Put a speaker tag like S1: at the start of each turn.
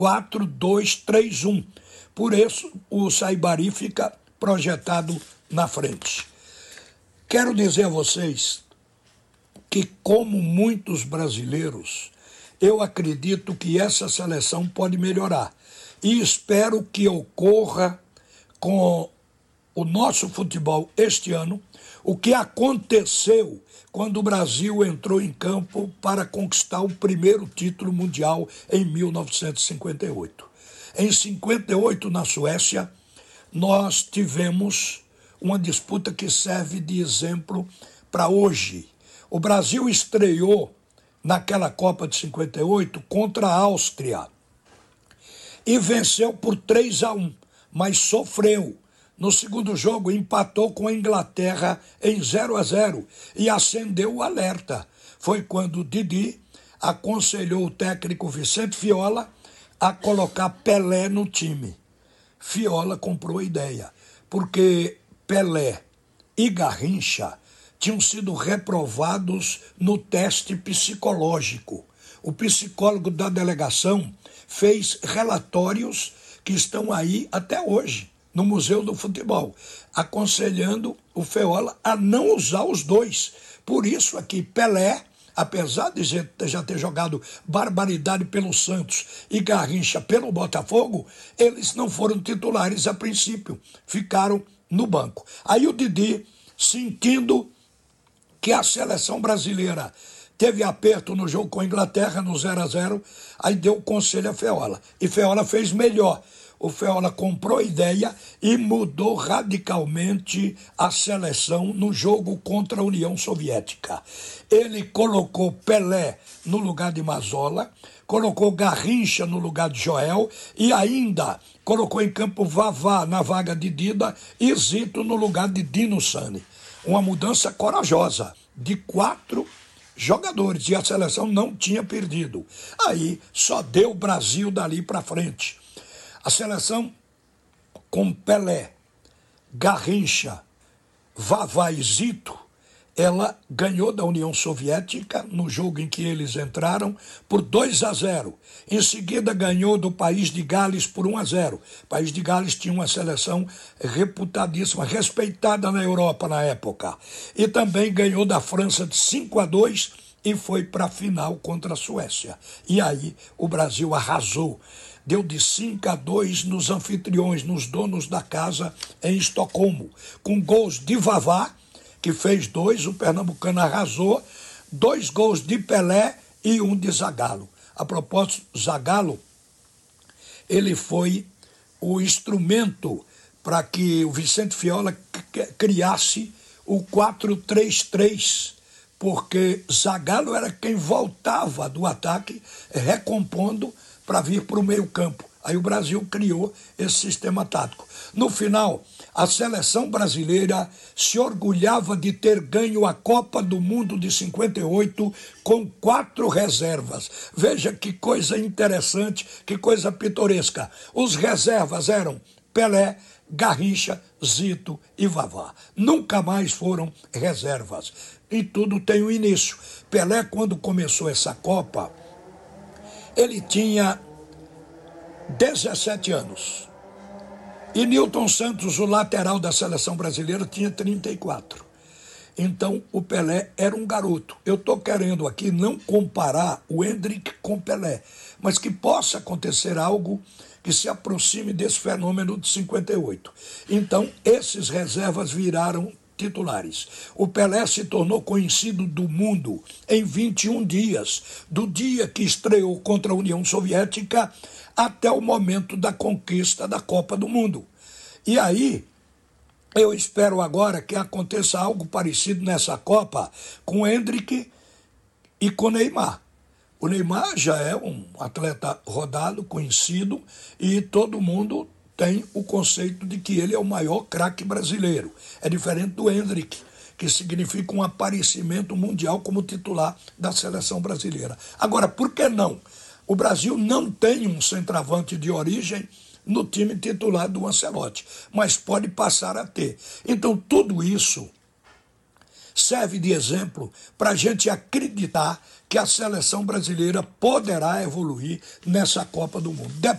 S1: 4-2-3-1. Por isso, o Saibari fica projetado na frente. Quero dizer a vocês que, como muitos brasileiros, eu acredito que essa seleção pode melhorar. E espero que ocorra com o nosso futebol este ano o que aconteceu quando o Brasil entrou em campo para conquistar o primeiro título mundial em 1958. Em 58, na Suécia, nós tivemos uma disputa que serve de exemplo para hoje. O Brasil estreou naquela Copa de 58 contra a Áustria e venceu por 3-1, mas sofreu. No segundo jogo, empatou com a Inglaterra em 0-0 e acendeu o alerta. Foi quando o Didi aconselhou o técnico Vicente Fiola a colocar Pelé no time. Fiola comprou a ideia, porque Pelé e Garrincha tinham sido reprovados no teste psicológico. O psicólogo da delegação fez relatórios que estão aí até hoje, no Museu do Futebol, aconselhando o Fiola a não usar os dois. Por isso aqui, Pelé, apesar de já ter jogado barbaridade pelo Santos e Garrincha pelo Botafogo, eles não foram titulares a princípio, ficaram no banco. Aí o Didi, sentindo que a seleção brasileira teve aperto no jogo com a Inglaterra, no 0-0, aí deu o conselho a Fiola. E Fiola fez melhor. O Fiola comprou a ideia e mudou radicalmente a seleção no jogo contra a União Soviética. Ele colocou Pelé no lugar de Mazzola, colocou Garrincha no lugar de Joel e ainda colocou em campo Vavá na vaga de Dida e Zito no lugar de Dino Sani. Uma mudança corajosa de 4 jogadores e a seleção não tinha perdido. Aí só deu o Brasil dali para frente. A seleção com Pelé, Garrincha, Vavá e Zito, ela ganhou da União Soviética no jogo em que eles entraram por 2-0. Em seguida ganhou do País de Gales por 1-0. O País de Gales tinha uma seleção reputadíssima, respeitada na Europa na época. E também ganhou da França de 5-2 e foi para a final contra a Suécia. E aí o Brasil arrasou. Deu de 5-2 nos anfitriões, nos donos da casa em Estocolmo, com gols de Vavá, que fez 2, o pernambucano arrasou, 2 gols de Pelé e 1 de Zagallo. A propósito, Zagallo, ele foi o instrumento para que o Vicente Fiola criasse o 4-3-3, porque Zagallo era quem voltava do ataque, recompondo para vir para o meio campo. Aí o Brasil criou esse sistema tático. No final, a seleção brasileira se orgulhava de ter ganho a Copa do Mundo de 58 com 4 reservas. Veja que coisa interessante, que coisa pitoresca. Os reservas eram Pelé, Garrincha, Zito e Vavá. Nunca mais foram reservas. E tudo tem um início. Pelé, quando começou essa Copa, ele tinha 17 anos. E Nilton Santos, o lateral da seleção brasileira, tinha 34. Então, o Pelé era um garoto. Eu estou querendo aqui não comparar o Hendrick com Pelé, mas que possa acontecer algo que se aproxime desse fenômeno de 58. Então, esses reservas viraram titulares. O Pelé se tornou conhecido do mundo em 21 dias, do dia que estreou contra a União Soviética até o momento da conquista da Copa do Mundo. E aí, eu espero agora que aconteça algo parecido nessa Copa com Hendrick e com Neymar. O Neymar já é um atleta rodado, conhecido, e todo mundo tem o conceito de que ele é o maior craque brasileiro. É diferente do Hendrick, que significa um aparecimento mundial como titular da seleção brasileira. Agora, por que não? O Brasil não tem um centroavante de origem no time titular do Ancelotti, mas pode passar a ter. Então, tudo isso serve de exemplo para a gente acreditar que a seleção brasileira poderá evoluir nessa Copa do Mundo.